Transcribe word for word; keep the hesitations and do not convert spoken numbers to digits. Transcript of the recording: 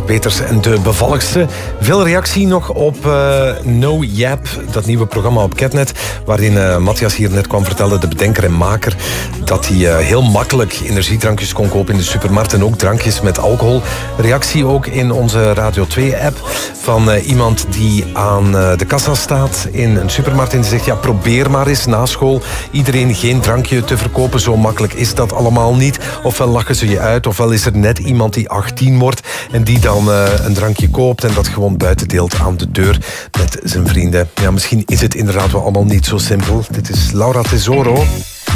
Beters en de bevalligste. Veel reactie nog op uh, No Yap, dat nieuwe programma op Catnet, waarin uh, Matthias hier net kwam vertellen, de bedenker en maker, dat hij uh, heel makkelijk energiedrankjes kon kopen in de supermarkt en ook drankjes met alcohol. Reactie ook in onze Radio twee-app van uh, iemand die aan uh, de kassa staat in een supermarkt en die zegt, ja, probeer maar eens na school iedereen geen drankje te verkopen. Zo makkelijk is dat allemaal niet. Ofwel lachen ze je uit, ofwel is er net iemand die achttien wordt en die dan uh, een drankje koopt en dat gewoon buiten deelt aan de deur met zijn vrienden. Ja, misschien is het inderdaad wel allemaal niet zo simpel. Dit is Laura Tesoro.